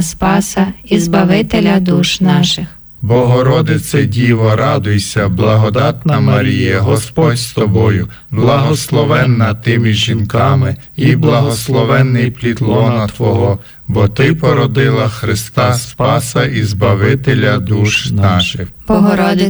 Спаса і Збавителя душ наших. Богородице Діво, радуйся, благодатна Марія, Господь з тобою, благословенна ти між жінками, і благословенний плід лона Твого, бо Ти породила Христа Спаса і Збавителя душ наших. Богородице